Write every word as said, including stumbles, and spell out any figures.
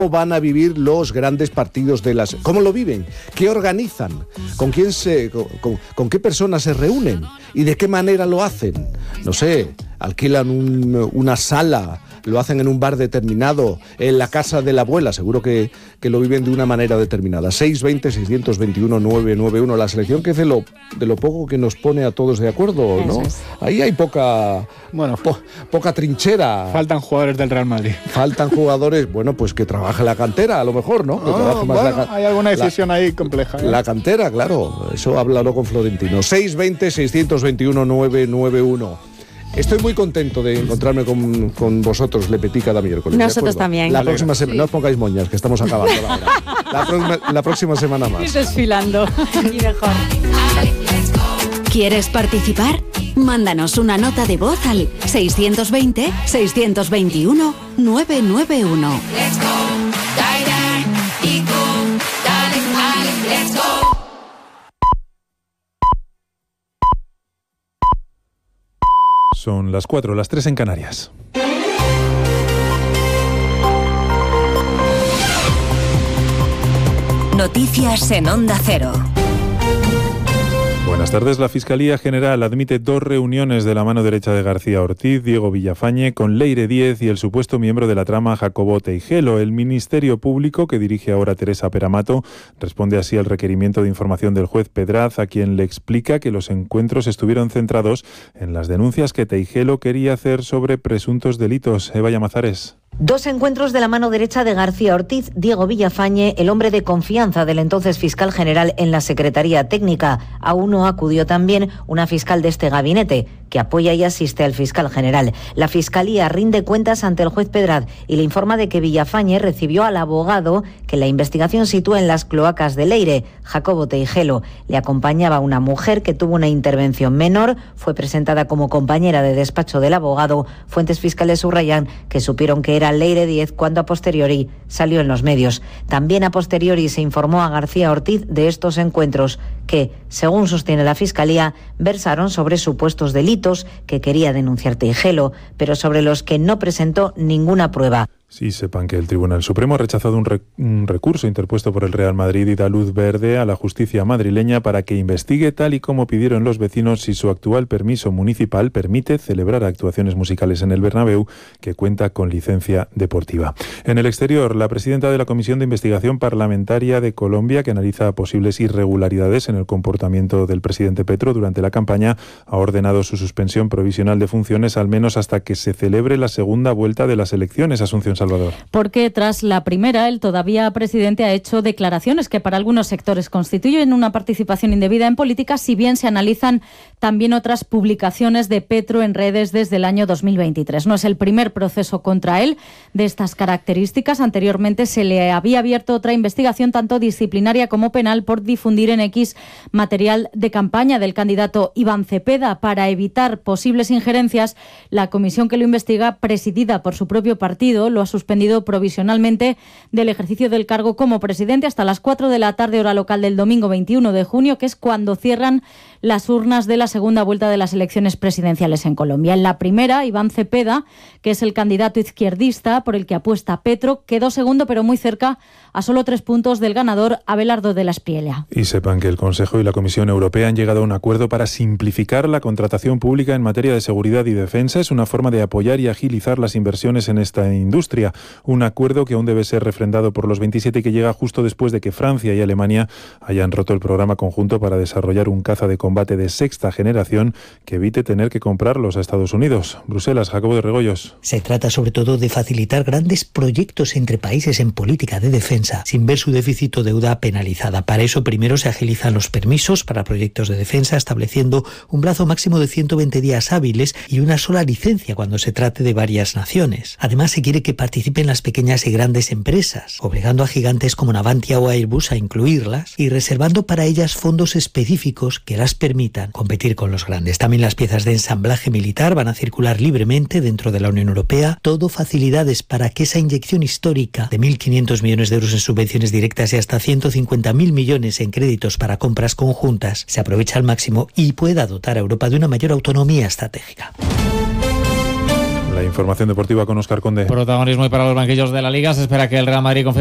van a vivir los grandes partidos de las... ¿Cómo lo viven? ¿Qué organizan? ¿Con quién se... Con, con, con qué personas se reúnen? ¿Y de qué manera lo hacen? No sé, alquilan un, una sala, lo hacen en un bar determinado, en la casa de la abuela, seguro que, que lo viven de una manera determinada. seis veinte, seiscientos veintiuno, novecientos noventa y uno, la selección que es de lo, de lo poco que nos pone a todos de acuerdo, ¿no? Es. Ahí hay poca, bueno, po, poca trinchera. Faltan jugadores del Real Madrid. Faltan jugadores, bueno, pues que trabaje la cantera, a lo mejor, ¿no? Que oh, trabaje más bueno, la, hay alguna decisión la, ahí compleja. ¿eh? La cantera, claro, eso háblalo con Florentino. seis veinte, seiscientos veintiuno, novecientos noventa y uno. Estoy muy contento de encontrarme con, con vosotros, Le Petit, cada miércoles. Nosotros también. La próxima semana, sí. No os pongáis moñas, que estamos acabando la hora. La, próxima, la próxima semana más. Ir desfilando. Y mejor. ¿Quieres participar? Mándanos una nota de voz al seiscientos veinte, seiscientos veintiuno, novecientos noventa y uno. Let's go, y go, dale, let's go. Son las cuatro, las tres en Canarias. Noticias en Onda Cero. Buenas tardes. La Fiscalía General admite dos reuniones de la mano derecha de García Ortiz, Diego Villafañe, con Leire Díez y el supuesto miembro de la trama Jacobo Teijelo. El Ministerio Público, que dirige ahora Teresa Peramato, responde así al requerimiento de información del juez Pedraz, a quien le explica que los encuentros estuvieron centrados en las denuncias que Teijelo quería hacer sobre presuntos delitos. Eva Llamazares. Dos encuentros de la mano derecha de García Ortiz, Diego Villafañe, el hombre de confianza del entonces fiscal general en la Secretaría Técnica. A uno acudió también una fiscal de este gabinete, que apoya y asiste al fiscal general. La Fiscalía rinde cuentas ante el juez Pedraz y le informa de que Villafañe recibió al abogado que la investigación sitúa en las cloacas de Leire, Jacobo Teijelo. Le acompañaba una mujer que tuvo una intervención menor, fue presentada como compañera de despacho del abogado. Fuentes fiscales subrayan que supieron que era Leire Díez cuando a posteriori salió en los medios. También a posteriori se informó a García Ortiz de estos encuentros que, según sostiene la Fiscalía, versaron sobre supuestos delitos que quería denunciar Teijelo, pero sobre los que no presentó ninguna prueba. Sí, sepan que el Tribunal Supremo ha rechazado un, rec- un recurso interpuesto por el Real Madrid y da luz verde a la justicia madrileña para que investigue, tal y como pidieron los vecinos, si su actual permiso municipal permite celebrar actuaciones musicales en el Bernabéu, que cuenta con licencia deportiva. En el exterior, la presidenta de la Comisión de Investigación Parlamentaria de Colombia, que analiza posibles irregularidades en el comportamiento del presidente Petro durante la campaña, ha ordenado su suspensión provisional de funciones al menos hasta que se celebre la segunda vuelta de las elecciones. Asunción Salvador. Porque tras la primera, el todavía presidente ha hecho declaraciones que para algunos sectores constituyen una participación indebida en política, si bien se analizan también otras publicaciones de Petro en redes desde el año dos mil veintitrés. No es el primer proceso contra él de estas características. Anteriormente se le había abierto otra investigación, tanto disciplinaria como penal, por difundir en X material de campaña del candidato Iván Cepeda. Para evitar posibles injerencias, la comisión que lo investiga, presidida por su propio partido, lo ha suspendido provisionalmente del ejercicio del cargo como presidente hasta las cuatro de la tarde, hora local del domingo veintiuno de junio, que es cuando cierran las urnas de la segunda vuelta de las elecciones presidenciales en Colombia. En la primera, Iván Cepeda, que es el candidato izquierdista por el que apuesta Petro, quedó segundo, pero muy cerca, a solo tres puntos del ganador, Abelardo de la Espriella. Y sepan que el Consejo y la Comisión Europea han llegado a un acuerdo para simplificar la contratación pública en materia de seguridad y defensa. Es una forma de apoyar y agilizar las inversiones en esta industria. Un acuerdo que aún debe ser refrendado por los veintisiete y que llega justo después de que Francia y Alemania hayan roto el programa conjunto para desarrollar un caza de combate de sexta generación que evite tener que comprarlos a Estados Unidos. Bruselas, Jacobo de Regoyos. Se trata sobre todo de facilitar grandes proyectos entre países en política de defensa, sin ver su déficit o deuda penalizada. Para eso, primero se agilizan los permisos para proyectos de defensa, estableciendo un plazo máximo de ciento veinte días hábiles y una sola licencia cuando se trate de varias naciones. Además, se quiere que participen las pequeñas y grandes empresas, obligando a gigantes como Navantia o Airbus a incluirlas y reservando para ellas fondos específicos que las permitan competir con los grandes. También las piezas de ensamblaje militar van a circular libremente dentro de la Unión Europea. Todo facilidades para que esa inyección histórica de mil quinientos millones de euros en subvenciones directas y hasta ciento cincuenta mil millones en créditos para compras conjuntas se aproveche al máximo y pueda dotar a Europa de una mayor autonomía estratégica. La La información deportiva con Óscar Conde. Protagonismo y para los banquillos de la Liga. Se espera que el Real Madrid confirme